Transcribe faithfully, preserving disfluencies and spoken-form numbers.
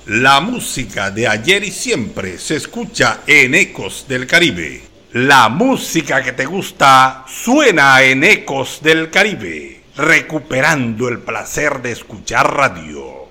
La música de ayer y siempre se escucha en Ecos del Caribe. La música que te gusta suena en Ecos del Caribe, recuperando el placer de escuchar radio.